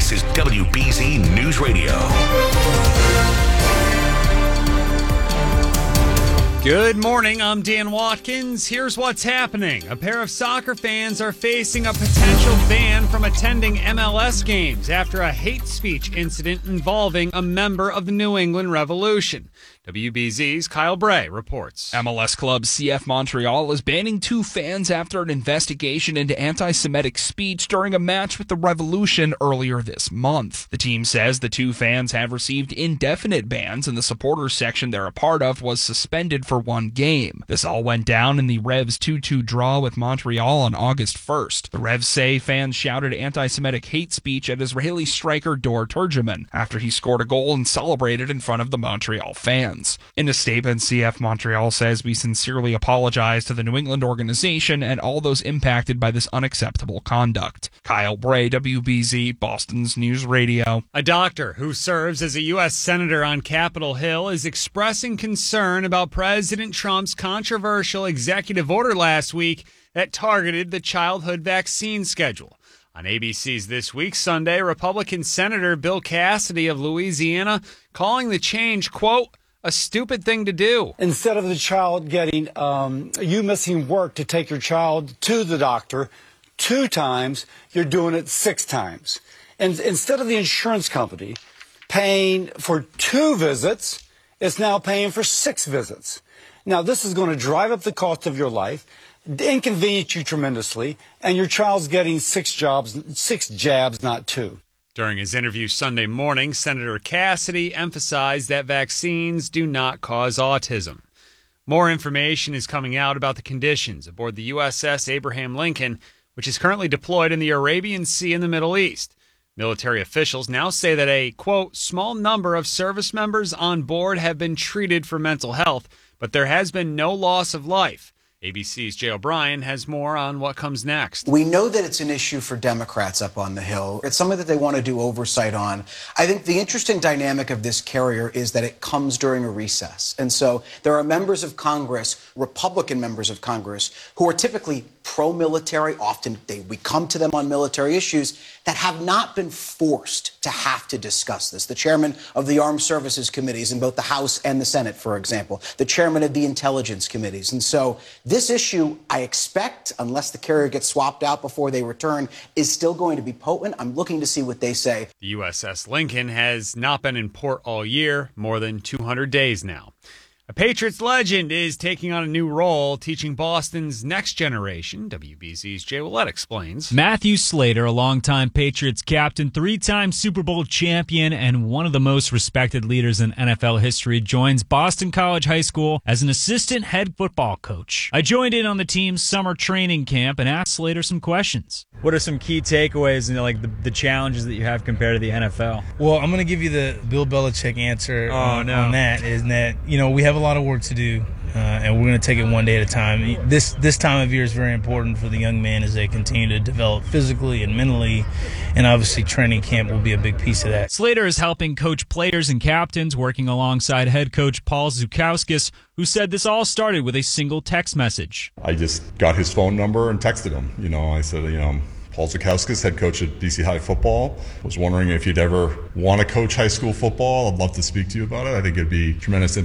This is WBZ News Radio. Good morning, I'm Dan Watkins. Here's what's happening. A pair of soccer fans are facing a potential ban from attending MLS games after a hate speech incident involving a member of the New England Revolution. WBZ's Kyle Bray reports. MLS club CF Montreal is banning two fans after an investigation into anti-Semitic speech during a match with the Revolution earlier this month. The team says the two fans have received indefinite bans and the supporters section they're a part of was suspended for one game. This all went down in the Revs 2-2 draw with Montreal on August 1st. The Revs say fans shouted anti-Semitic hate speech at Israeli striker Dor Turgeman after he scored a goal and celebrated in front of the Montreal fans. In a statement, CF Montreal says, "We sincerely apologize to the New England organization and all those impacted by this unacceptable conduct." Kyle Bray, WBZ, Boston's News Radio. A doctor who serves as a U.S. Senator on Capitol Hill is expressing concern about President Trump's controversial executive order last week that targeted the childhood vaccine schedule. On ABC's This Week Sunday, Republican Senator Bill Cassidy of Louisiana calling the change, quote, a stupid thing to do. Instead of the child getting, you missing work to take your child to the doctor 2 times, you're doing it 6 times. And instead of the insurance company paying for 2 visits, it's now paying for 6 visits. Now, this is going to drive up the cost of your life, inconvenience you tremendously, and your child's getting 6 jabs, not 2. During his interview Sunday morning, Senator Cassidy emphasized that vaccines do not cause autism. More information is coming out about the conditions aboard the USS Abraham Lincoln, which is currently deployed in the Arabian Sea in the Middle East. Military officials now say that a, quote, small number of service members on board have been treated for mental health, but there has been no loss of life. ABC's Jay O'Brien has more on what comes next. We know that it's an issue for Democrats up on the Hill. It's something that they want to do oversight on. I think the interesting dynamic of this carrier is that it comes during a recess. And so there are members of Congress, Republican members of Congress, who are typically pro-military. Often we come to them on military issues that have not been forced to have to discuss this. The chairman of the Armed Services Committees in both the House and the Senate, for example, the chairman of the Intelligence Committees. And so this issue, I expect, unless the carrier gets swapped out before they return, is still going to be potent. I'm looking to see what they say. The USS Lincoln has not been in port all year, more than 200 days now. A Patriots legend is taking on a new role, teaching Boston's next generation. WBZ's Jay Willett explains. Matthew Slater, a longtime Patriots captain, 3-time Super Bowl champion, and one of the most respected leaders in NFL history, joins Boston College High School as an assistant head football coach. I joined in on the team's summer training camp and asked Slater some questions. What are some key takeaways and the challenges that you have compared to the NFL? Well, I'm going to give you the Bill Belichick answer on that, is that, we have a lot of work to do, and we're going to take it one day at a time. This time of year is very important for the young men as they continue to develop physically and mentally, and obviously training camp will be a big piece of that. Slater is helping coach players and captains, working alongside head coach Paul Zukowskis, who said this all started with a single text message. I just got his phone number and texted him. I said, Paul Zukowskis, head coach at BC High Football, was wondering if you'd ever want to coach high school football. I'd love to speak to you about it. I think it'd be tremendous